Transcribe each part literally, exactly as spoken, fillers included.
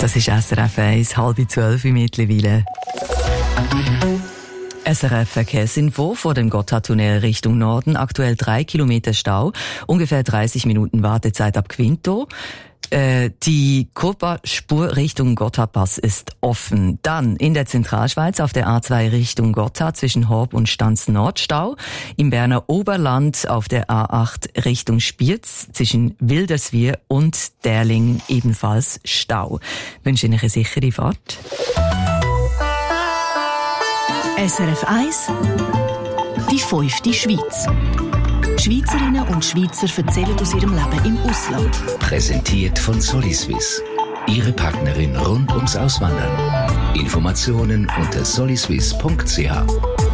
Das ist S R F eins, halb zwölf mittlerweile. S R F Verkehrsinfo vor dem Gotthardtunnel Richtung Norden. Aktuell drei Kilometer Stau, ungefähr dreißig Minuten Wartezeit ab Quinto. Äh, die Kurpa-Spur Richtung Gotthardpass ist offen. Dann in der Zentralschweiz auf der A zwei Richtung Gotthard zwischen Horb und Stanz Nord Stau. Im Berner Oberland auf der A acht Richtung Spiez zwischen Wilderswil und Derlingen ebenfalls Stau. Ich wünsche Ihnen eine sichere Fahrt. S R F eins, die fünfte Schweiz. Schweizerinnen und Schweizer erzählen aus ihrem Leben im Ausland. Präsentiert von Soliswiss. Ihre Partnerin rund ums Auswandern. Informationen unter soliswiss punkt c h.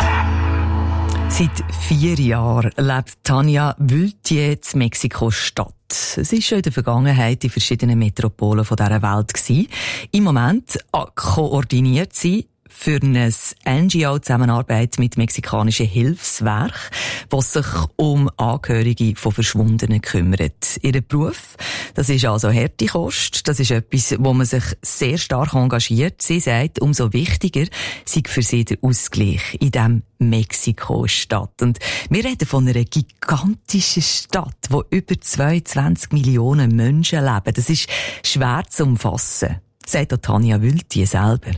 Seit vier Jahren lebt Tanja Wültier in Mexiko-Stadt. Es war schon in der Vergangenheit in verschiedenen Metropolen dieser Welt gewesen. Im Moment koordiniert sie für eine N G O-Zusammenarbeit mit mexikanischen Hilfswerken, was sich um Angehörige von Verschwundenen kümmert. Ihr Beruf, das ist also harte Kost, das ist etwas, wo man sich sehr stark engagiert. Sie sagt, umso wichtiger sei für sie der Ausgleich in diesem Mexiko-Stadt. Und wir reden von einer gigantischen Stadt, wo über zweiundzwanzig Millionen Menschen leben. Das ist schwer zu umfassen, sagt auch Tanja Wültier selber.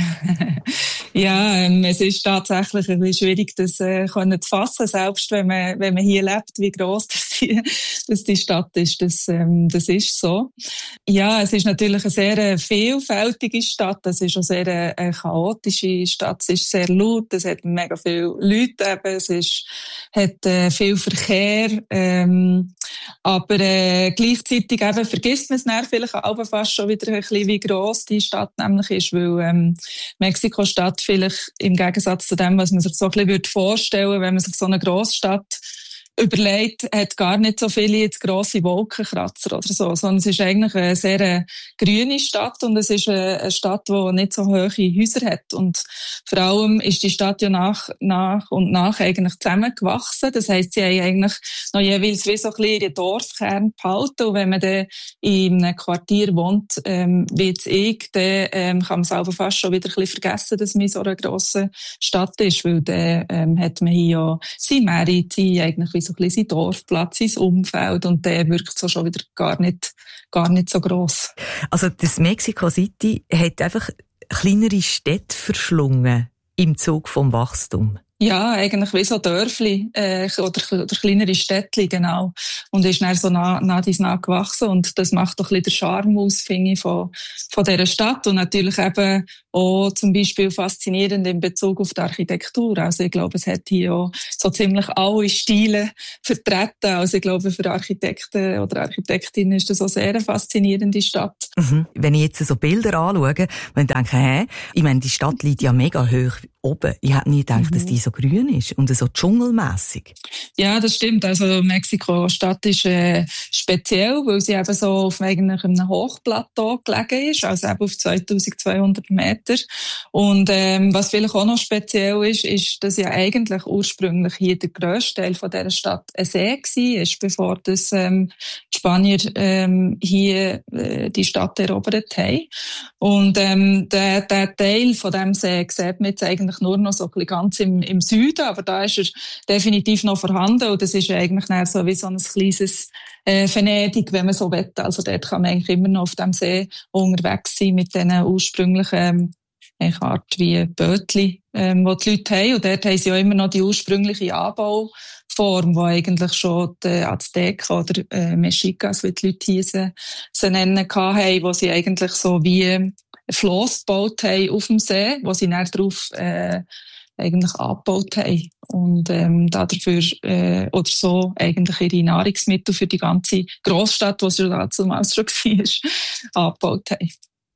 Ja, ähm, es ist tatsächlich ein bisschen schwierig, das äh, können zu fassen, selbst wenn man, wenn man hier lebt, wie gross das die, dass die Stadt ist. Das, ähm, das ist so. Ja, es ist natürlich eine sehr äh, vielfältige Stadt. Es ist auch sehr äh, eine chaotische Stadt. Es ist sehr laut. Es hat mega viele Leute eben. Es ist, hat äh, viel Verkehr. Ähm, aber äh, gleichzeitig eben vergisst man es dann vielleicht auch fast schon wieder ein bisschen, wie gross die Stadt nämlich ist, weil ähm, Mexiko-Stadt vielleicht im Gegensatz zu dem, was man sich so ein bisschen vorstellen würde, wenn man sich so eine Grossstadt überlegt, hat gar nicht so viele jetzt grosse Wolkenkratzer oder so, sondern es ist eigentlich eine sehr äh, grüne Stadt und es ist eine, eine Stadt, die nicht so hohe Häuser hat. Und vor allem ist die Stadt ja nach, nach und nach eigentlich zusammengewachsen. Das heisst, sie haben eigentlich noch jeweils wie so ein bisschen ihren Dorfkern behalten. Und wenn man dann in einem Quartier wohnt, ähm, wie jetzt ich, dann ähm, kann man selber fast schon wieder ein bisschen vergessen, dass man in so einer grossen Stadt ist, weil dann ähm, hat man hier ja seine Märkte, eigentlich wie so ein bisschen sein Dorfplatz, sein Umfeld und der wirkt so schon wieder gar nicht, gar nicht so gross. Also das Mexico City hat einfach kleinere Städte verschlungen im Zug vom Wachstum. Ja, eigentlich wie so Dörfli äh, oder, oder kleinere Städtli, genau. Und ist dann so nah, nah dies nah gewachsen und das macht doch ein bisschen den Charme aus, finde ich, von, von dieser Stadt und natürlich eben auch zum Beispiel faszinierend in Bezug auf die Architektur. Also ich glaube, es hat hier auch so ziemlich alle Stile vertreten. Also ich glaube, für Architekten oder Architektinnen ist das auch sehr eine faszinierende Stadt. Mhm. Wenn ich jetzt so Bilder anschaue, und denke, hä, ich meine, die Stadt liegt ja mega hoch oben. Ich hätte nie gedacht, mhm. dass die so grün ist und so dschungelmässig. Ja, das stimmt. Also Mexiko-Stadt ist äh, speziell, weil sie eben so auf eigentlich einem Hochplateau gelegen ist, also eben auf zweitausendzweihundert Meter. Und ähm, was vielleicht auch noch speziell ist, ist, dass ja eigentlich ursprünglich hier der grösste Teil von dieser Stadt ein See war, bevor das, ähm, die Spanier ähm, hier äh, die Stadt erobert haben. Und ähm, der, der Teil von diesem See sieht man jetzt eigentlich nur noch so ganz im, im Süden, aber da ist er definitiv noch vorhanden und das ist eigentlich so wie so ein kleines äh, Venedig, wenn man so will. Also dort kann man eigentlich immer noch auf dem See unterwegs sein mit diesen ursprünglichen ähm, Art wie Bötli, ähm, die die Leute haben. Und dort haben sie ja immer noch die ursprüngliche Anbauform, die eigentlich schon die Azteken oder äh, Mexicas, wie die Leute hier sie, sie nennen, hatten, wo sie eigentlich so wie ein Floss gebaut haben auf dem See, wo sie dann drauf äh, eigentlich abgebaut haben und ähm, dafür äh, oder so eigentlich ihre Nahrungsmittel für die ganze Grossstadt, die sie damals schon war, abgebaut haben.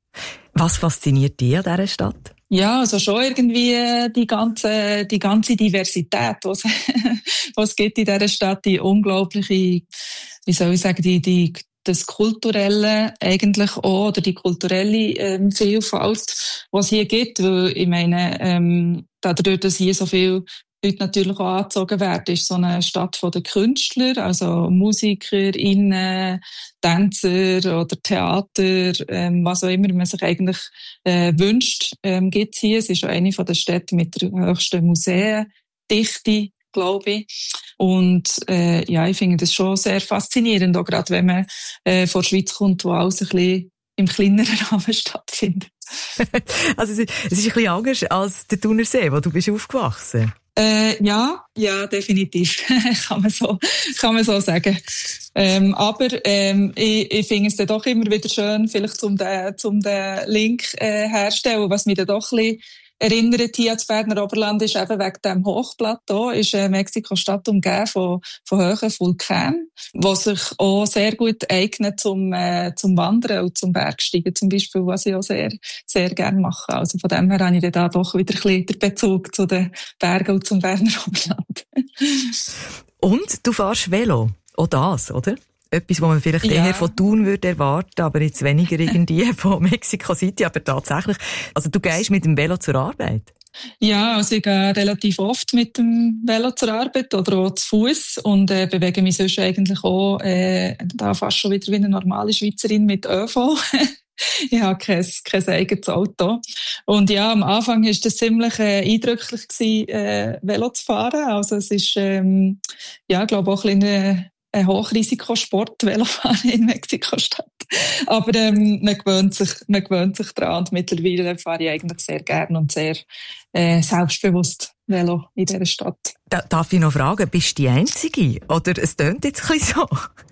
Was fasziniert dich an dieser Stadt? Ja, also schon irgendwie die ganze, die ganze Diversität, was was gibt in dieser Stadt, die unglaubliche, wie soll ich sagen, die, die, das Kulturelle eigentlich auch, oder die kulturelle ähm, Vielfalt, was es hier gibt, weil ich meine, ähm, dadurch, dass hier so viel Leute natürlich auch angezogen werden, ist so eine Stadt von den Künstlern, also MusikerInnen, Tänzer oder Theater, ähm, was auch immer man sich eigentlich äh, wünscht, ähm, gibt es hier. Es ist auch eine von den Städten mit der höchsten Museendichte, glaube ich. Und äh, ja, ich finde das schon sehr faszinierend, auch gerade wenn man äh, von der Schweiz kommt, wo alles ein bisschen im kleineren Rahmen stattfindet. Also es ist, es ist ein bisschen anders als der Thunersee, wo du bist aufgewachsen. Äh, ja, ja, definitiv. kann man so, kann man so sagen. Ähm, aber ähm, ich, ich finde es dann doch immer wieder schön, vielleicht zum den, zum den Link äh, herstellen, was mich dann doch ein bisschen erinnert hier ans Berner Oberland ist eben wegen dem Hochplateau, ist äh, Mexiko-Stadt umgeben von, von hohen Vulkanen, was sich auch sehr gut eignet zum, äh, zum Wandern und zum Bergsteigen zum Beispiel, was ich auch sehr, sehr gerne mache. Also von dem her habe ich dann da doch wieder ein bisschen den Bezug zu den Bergen und zum Berner Oberland. Und du fährst Velo, auch das, oder? Etwas, was man vielleicht ja. eher von Thun würde erwarten, aber jetzt weniger irgendwie von Mexico City, aber tatsächlich. Also du gehst mit dem Velo zur Arbeit? Ja, also ich gehe relativ oft mit dem Velo zur Arbeit oder auch zu Fuß und äh, bewege mich sonst eigentlich auch äh, da fast schon wieder wie eine normale Schweizerin mit ÖV. Ich habe kein, kein eigenes Auto. Und ja, am Anfang war das ziemlich äh, eindrücklich gewesen, äh, Velo zu fahren. Also es ist, ähm, ja, ich glaube auch ein bisschen ein Hochrisikosport, Velofahren in Mexiko-Stadt. Aber ähm, man gewöhnt sich, man gewöhnt sich dran und mittlerweile fahre ich eigentlich sehr gern und sehr äh, selbstbewusst Velo in dieser Stadt. Da, darf ich noch fragen, bist du die Einzige? Oder es tönt jetzt ein bisschen so?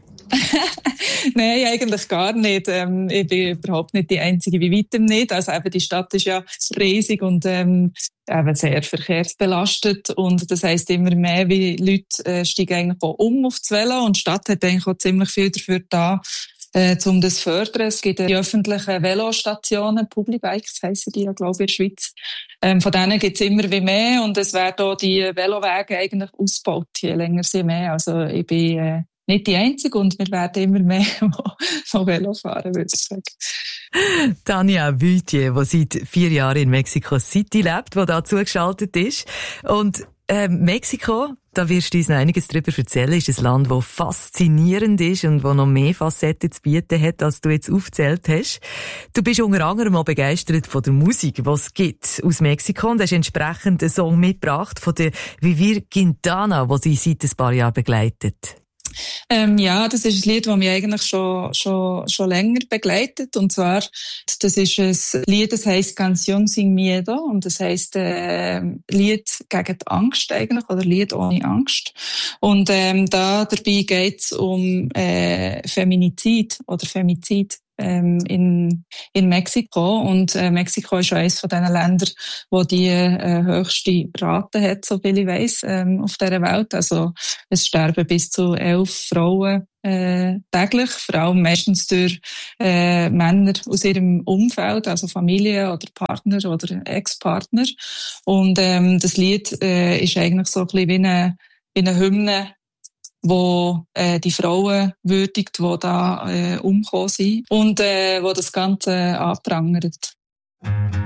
Nein, eigentlich gar nicht. Ähm, ich bin überhaupt nicht die Einzige, bei weitem nicht. Also eben die Stadt ist ja riesig und ähm, eben sehr verkehrsbelastet und das heisst immer mehr, wie Leute äh, steigen eigentlich auch um auf das Velo und die Stadt hat eigentlich auch ziemlich viel dafür da, äh, um das zu fördern. Es gibt die öffentlichen Velostationen, Publibikes heissen die ja, glaube ich, in der Schweiz. Ähm, von denen gibt es immer wie mehr und es werden auch die Velowege eigentlich ausgebaut, je länger sie mehr. Also ich bin äh, nicht die Einzige und wir werden immer mehr von Velo fahren, würde ich sagen. Tanja Wütje, die seit vier Jahren in Mexico City lebt, die da zugeschaltet ist. Und äh, Mexiko, da wirst du uns noch einiges darüber erzählen, ist ein Land, das faszinierend ist und das noch mehr Facetten zu bieten hat, als du jetzt aufgezählt hast. Du bist unter anderem auch begeistert von der Musik, die es gibt aus Mexiko und hast entsprechend einen Song mitgebracht von der Vivir Quintana, die sie seit ein paar Jahren begleitet. Ähm, ja, das ist ein Lied, das mich eigentlich schon, schon, schon länger begleitet. Und zwar, das ist ein Lied, das heisst Canción sin Miedo. Und das heisst, äh, Lied gegen die Angst eigentlich, oder Lied ohne Angst. Und, ähm, da dabei geht's um, äh, Feminizid oder Femizid. Ähm, in, in Mexiko. Und äh, Mexiko ist eines von diesen Ländern, wo die äh, höchste Rate hat, so viel ich weiss, ähm, auf dieser Welt. Also es sterben bis zu elf Frauen äh, täglich, vor allem meistens durch äh, Männer aus ihrem Umfeld, also Familie oder Partner oder Ex-Partner. Und ähm, das Lied äh, ist eigentlich so ein bisschen wie eine, wie eine Hymne, wo äh, die Frauen würdigt, die da äh, umgekommen sind und äh, wo das Ganze anprangert.